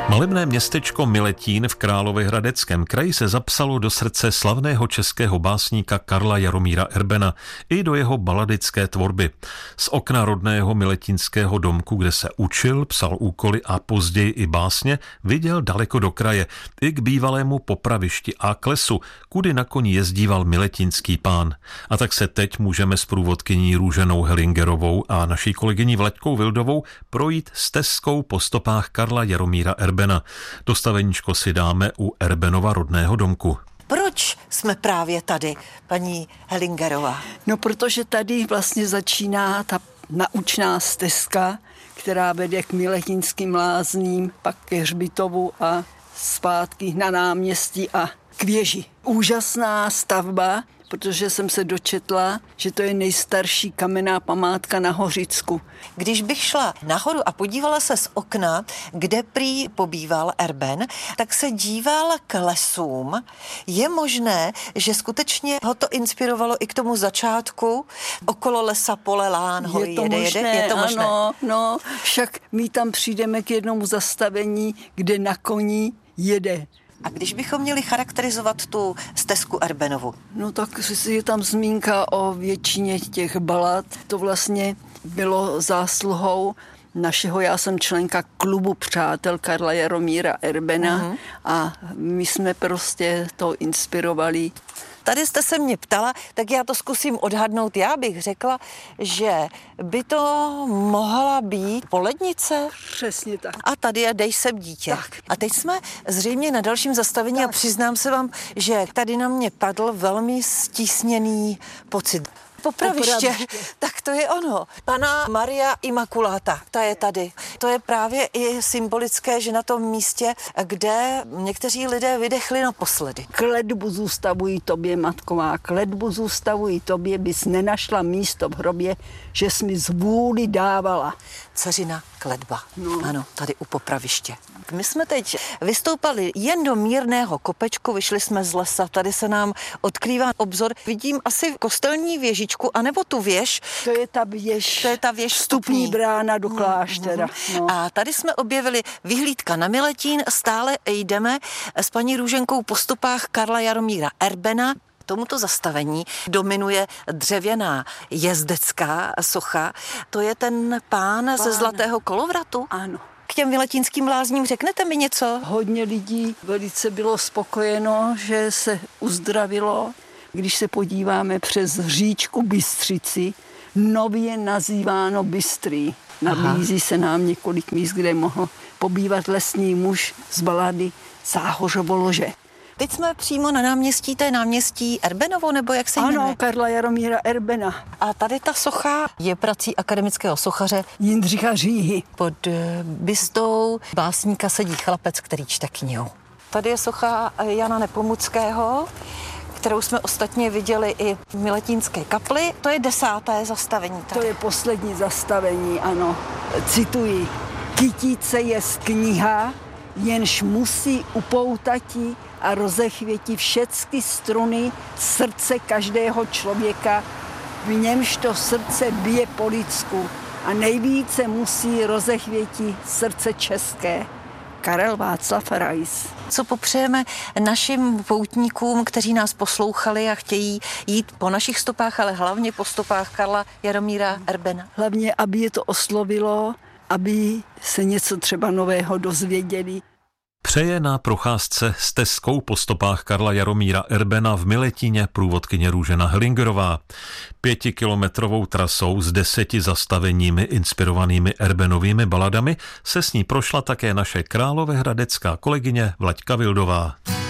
Malebné městečko Miletín v Královéhradeckém kraji se zapsalo do srdce slavného českého básníka Karla Jaromíra Erbena i do jeho baladické tvorby. Z okna rodného miletínského domku, kde se učil, psal úkoly a později i básně, viděl daleko do kraje, i k bývalému popravišti a k lesu, kudy na koni jezdíval miletínský pán. A tak se teď můžeme s průvodkyní Růženou Helingerovou a naší kolegyní Vlaďkou Vildovou projít stezkou po stopách Karla Jaromíra Erbena. Dostaveníčko si dáme u Erbenova rodného domku. Proč jsme právě tady, paní Helingerová? No, protože tady vlastně začíná ta naučná stezka, která vede k Miletínským lázním, pak ke hřbitovu a zpátky na náměstí a k věži. Úžasná stavba, protože jsem se dočetla, že to je nejstarší kamenná památka na Hořicku. Když bych šla nahoru a podívala se z okna, kde prý pobýval Erben, tak se díval k lesům. Je možné, že skutečně ho to inspirovalo i k tomu začátku? Okolo lesa, pole, lán, hory, je to možné? Ano, no, však my tam přijdeme k jednomu zastavení, kde na koni jede. A když bychom měli charakterizovat tu stezku Erbenovu? No tak je tam zmínka o většině těch balad. To vlastně bylo zásluhou našeho, já jsem členka klubu přátel Karla Jaromíra Erbena a my jsme prostě to inspirovali. Tady jste se mě ptala, tak já to zkusím odhadnout. Já bych řekla, že by to mohla být Polednice. Přesně tak. A tady je Dej sem dítě. Tak. A teď jsme zřejmě na dalším zastavení a přiznám se vám, že tady na mě padl velmi stísněný pocit. Popraviště, tak to je ono. Panna Maria Immaculata, ta je tady. To je právě i symbolické, že na tom místě, kde někteří lidé vydechli naposledy. Kletbu zůstavují tobě, matková, kletbu zůstavují tobě, bys nenašla místo v hrobě, že jsi mi z vůli dávala. Dceřina kletba. No. Ano, tady u Popraviště. My jsme teď vystoupali jen do mírného kopečku, vyšli jsme z lesa, tady se nám odkrývá obzor. Vidím asi kostelní věžičku, anebo tu věž. To je ta věž. To je ta věž vstupní brána do kláštera. No. A tady jsme objevili vyhlídka na Miletín, stále jdeme s paní Růženkou po stopách Karla Jaromíra Erbena. Tomuto zastavení dominuje dřevěná jezdecká socha. To je ten pán ze Zlatého kolovratu? Ano. K těm Miletínským lázním řeknete mi něco? Hodně lidí velice bylo spokojeno, že se uzdravilo. Když se podíváme přes říčku Bystřici, nově nazýváno Bystrý. Nabízí se nám několik míst, kde mohl pobývat lesní muž z balady Záhořovo lože. Teď jsme přímo na náměstí, to je náměstí Erbenovo, nebo jak se jmenuje? Ano, Karla Jaromíra Erbena. A tady ta socha je prací akademického sochaře Jindřicha Říhy. Pod bystou básníka sedí chlapec, který čte knihu. Tady je socha Jana Nepomuckého, kterou jsme ostatně viděli i v Miletínské kapli. To je 10. zastavení. Tady. To je poslední zastavení, ano. Cituji. Kytíce je kniha, jenž musí upoutati a rozechvěti všecky struny srdce každého člověka, v němž to srdce bije po lidsku a nejvíce musí rozechvěti srdce české. Karel Václav Rais. Co popřejeme našim poutníkům, kteří nás poslouchali a chtějí jít po našich stopách, ale hlavně po stopách Karla Jaromíra Erbena? Hlavně, aby je to oslovilo, aby se něco třeba nového dozvěděli. Přeje na procházce stezkou po stopách Karla Jaromíra Erbena v Miletíně průvodkyně Růžena Helingerová. 5kilometrovou trasou s 10 zastaveními inspirovanými Erbenovými baladami se s ní prošla také naše královéhradecká kolegyně Vlaďka Vildová.